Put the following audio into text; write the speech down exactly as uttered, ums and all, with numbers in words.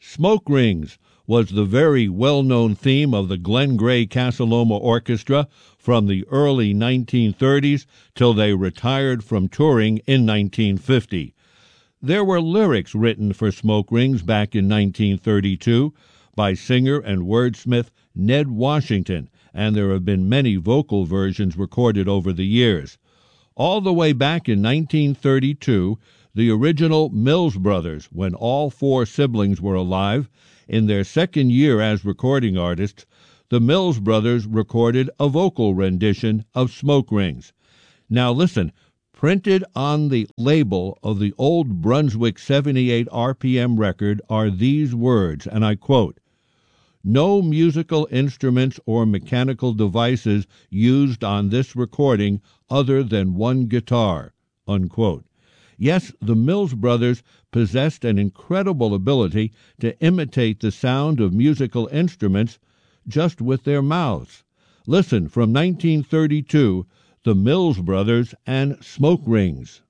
Smoke Rings was the very well-known theme of the Glenn Gray Casa Loma Orchestra from the early nineteen thirties till they retired from touring in nineteen fifty. There were lyrics written for Smoke Rings back in nineteen thirty-two by singer and wordsmith Ned Washington, and there have been many vocal versions recorded over the years. All the way back in nineteen thirty-two, the original Mills Brothers, when all four siblings were alive, in their second year as recording artists, the Mills Brothers recorded a vocal rendition of Smoke Rings. Now listen, printed on the label of the old Brunswick seventy-eight R P M record are these words, and I quote, "No musical instruments or mechanical devices used on this recording other than one guitar," unquote. Yes, the Mills Brothers possessed an incredible ability to imitate the sound of musical instruments just with their mouths. Listen, from nineteen thirty-two, the Mills Brothers and Smoke Rings.